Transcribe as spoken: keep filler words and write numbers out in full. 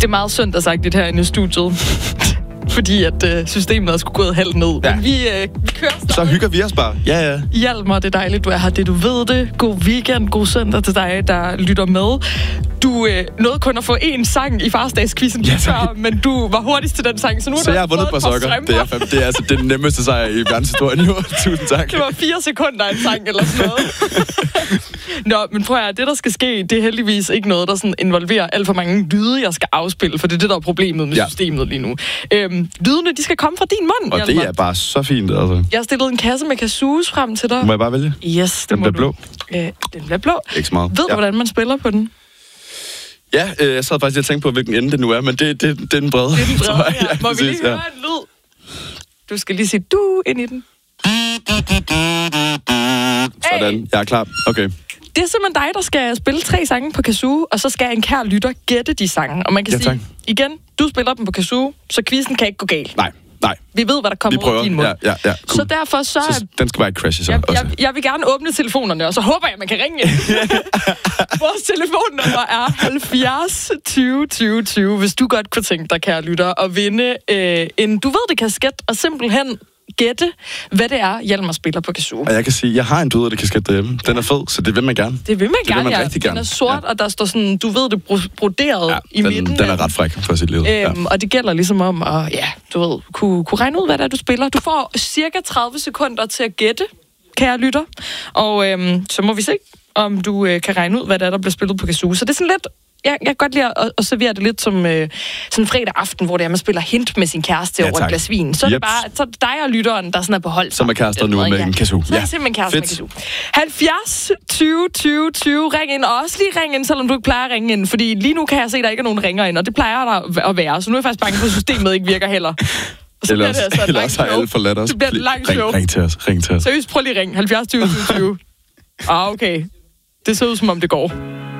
Det er meget søndagsagtigt herinde i studiet. Fordi at øh, systemet er sgu gået halvt ned. Ja. Men vi, øh, vi kører stadig. Så hygger vi os bare. Ja, ja. Hjalmar, det er dejligt, du er her. Det du ved det. God weekend, god søndag til dig, der lytter med. Du øh, nåede kun at få én sang i farsdagskvisten ja, før, men du var hurtigst til den sang, så nu er så jeg har vundet på sokker. Det er, det er altså den nemmeste sejr i verdenshistorien. Tusind tak. Det var fire sekunder en sang eller sådan noget. Nå, men prøv at det der skal ske, det er heldigvis ikke noget, der sådan involverer alt for mange lyde, jeg skal afspille, for det er det, der er problemet med ja. systemet lige nu. Øhm, lydene, de skal komme fra din mund, og Hjalmar. Det er bare så fint, altså. Jeg har stillet en kasse med kazooes frem til dig. Må jeg bare vælge? Yes, det den må bliver du. blå. Øh, den bliver blå. Ikke så meget. Ved du, ja. hvordan man spiller på den? Ja, øh, jeg sad faktisk lige og tænkte på, hvilken ende det nu er, men det, det, det er den brede. Det er den brede, ja. ja. Må præcis, vi lige høre ja. en lyd? Du skal lige sige du ind i den. Sådan, hey. Jeg er klar. Okay. Det er simpelthen dig, der skal spille tre sange på kazoo, og så skal en kær lytter gætte de sange. Og man kan ja, sige, igen, du spiller dem på kazoo, så quizzen kan ikke gå galt. Nej, nej. Vi ved, hvad der kommer ud af din mund. Ja, ja, ja, cool. Så derfor så... så den skal bare ikke crashe så jeg, også. Jeg, jeg vil gerne åbne telefonerne, og så håber jeg, man kan ringe ind. Vores telefonnummer er halvfjerds tyve tyve tyve, hvis du godt kunne tænke dig, kære lytter, at vinde øh, en du ved det kasket, og simpelthen gætte, hvad det er, Hjalmar spiller på kazoo. Og jeg kan sige, jeg har en du ved det kasket derhjemme. Den er fed, så det vil man gerne. Det vil man det gerne, vil man ja. rigtig gerne. Den er sort, ja. og der står sådan, du ved det, broderet ja, i den, midten. Den er ret fræk for sit liv. Øhm, ja. Og det gælder ligesom om at, ja, du ved, kunne, kunne regne ud, hvad det er, du spiller. Du får cirka tredive sekunder til at gætte, kære lytter. Og øhm, så må vi se, om du øh, kan regne ud, hvad det er, der bliver spillet på kazoo. Så det er sådan lidt... Jeg, jeg kan godt lide at, at servere det lidt som øh, sådan en fredag aften, hvor det er, man spiller hint med sin kæreste ja, over et glas vin. Så er, yep. det bare, så er det dig og lytteren, der sådan er på hold. Som er kærester nu med ja. en kazoo. Så er det simpelthen kærester med kazoo. halvfjerds tyve tyve tyve, ring ind, og også lige ring ind, selvom du ikke plejer at ringe ind. Fordi lige nu kan jeg se, at der ikke er nogen ringer ind, og det plejer der at være. Så nu er jeg faktisk bange for, at systemet ikke virker heller. Så ellers det altså ellers har alle forladt os. Det bliver et langt show. Ring, ring til os, ring til os. Seriøst, prøv lige at ringe. halvfjerds tyve tyve tyve. Ah, okay. Det ser ud, som om det går.